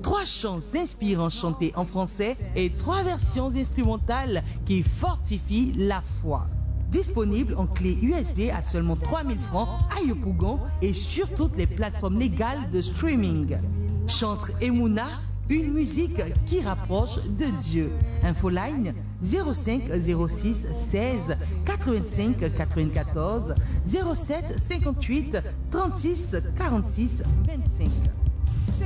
3 chants inspirants chantés en français et 3 versions instrumentales qui fortifient la foi. Disponible en clé USB à seulement 3000 francs à Yopougon et sur toutes les plateformes légales de streaming. Chantre Emouna, une musique qui rapproche de Dieu. Infoline 05 06 16 85 94 07 58 36 46 25.